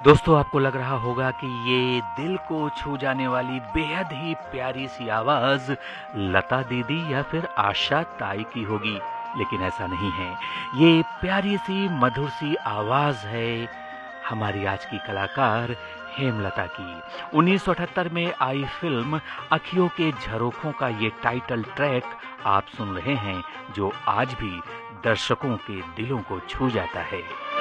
दोस्तों आपको लग रहा होगा कि ये दिल को छू जाने वाली बेहद ही प्यारी सी आवाज लता दीदी या फिर आशा ताई की होगी, लेकिन ऐसा नहीं है। ये प्यारी सी मधुर सी आवाज है हमारी आज की कलाकार हेमलता की। 1978 में आई फिल्म अखियों के झरोखों का ये टाइटल ट्रैक आप सुन रहे हैं, जो आज भी दर्शकों के दिलों को छू जाता है।